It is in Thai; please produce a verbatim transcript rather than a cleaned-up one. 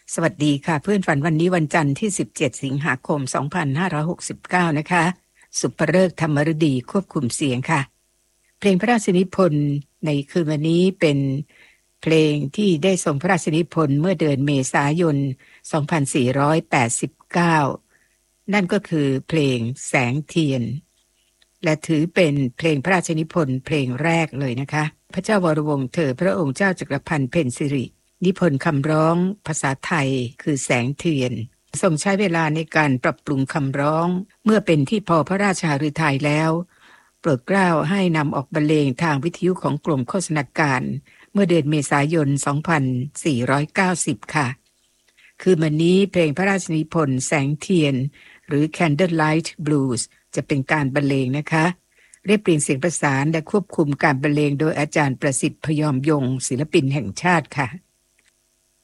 สวัสดีค่ะเพื่อนฝันวันนี้วันจันทร์ที่สิบเจ็ดสิงหาคมสองพันห้าร้อยหกสิบเก้านะคะสุภฤกษ์ธรรมฤดีควบคุมเสียงค่ะเพลงพระราชนิพนธ์ในคืนวันนี้เป็นเพลงที่ได้ทรงพระราชนิพนธ์เมื่อเดือนเมษายนสองพันสี่ร้อยแปดสิบเก้านั่นก็คือเพลงแสงเทียนและถือเป็นเพลงพระราชนิพนธ์เพลงแรกเลยนะคะพระเจ้าวรวงศ์เธอพระองค์เจ้าจักรพันธ์เพ็ญสิรินิพนธ์คำร้องภาษาไทยคือแสงเทียนทรงใช้เวลาในการปรับปรุงคำร้องเมื่อเป็นที่พอพระราชาฤทัยแล้วโปรดเกล้าให้นำออกบรรเลงทางวิทยุของกรมโฆษณาการเมื่อเดือนเมษายนสองพันสี่ร้อยเก้าสิบค่ะคือวันนี้เพลงพระราชนิพนธ์แสงเทียนหรือ Candlelight Blues จะเป็นการบรรเลงนะคะเรียบเรียงเสียงประสานและควบคุมการบรรเลงโดยอาจารย์ประสิทธิ์พยอมยงค์ศิลปินแห่งชาติค่ะ